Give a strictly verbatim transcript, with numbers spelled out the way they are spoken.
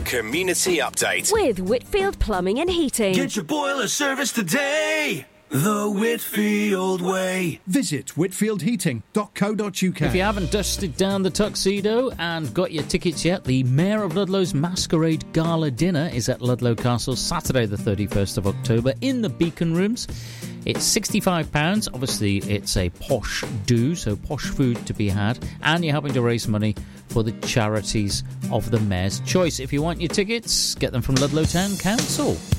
Community Update with Whitfield Plumbing and Heating. Get your boiler service today. The Whitfield way. Visit whitfield heating dot co dot uk. If you haven't dusted down the tuxedo and got your tickets yet, the Mayor of Ludlow's Masquerade Gala Dinner is at Ludlow Castle Saturday the thirty-first of October in the Beacon Rooms. It's sixty-five pounds. Obviously, it's a posh do, so posh food to be had. And you're helping to raise money for the charities of the Mayor's Choice. If you want your tickets, get them from Ludlow Town Council.